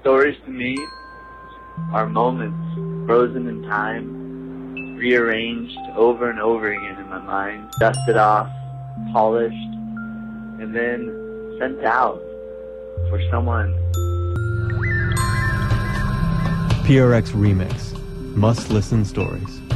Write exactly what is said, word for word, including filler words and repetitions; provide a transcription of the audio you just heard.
Stories to me are moments frozen in time, rearranged over and over again in my mind, dusted off, polished, and then sent out for someone. P R X Remix. Must-listen stories.